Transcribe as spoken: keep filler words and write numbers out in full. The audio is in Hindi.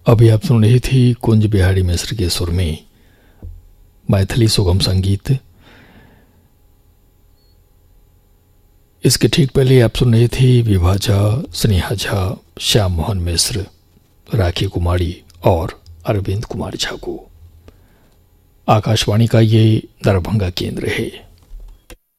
अभी आप सुन रही थी कुंज बिहारी मिश्र के सुर में मैथिली सुगम संगीत। इसके ठीक पहले आप सुन रही थी विभा झा, स्नेहा झा, श्याम मोहन मिश्र, राखी कुमारी और अरविंद कुमार झा को। आकाशवाणी का ये दरभंगा केंद्र है।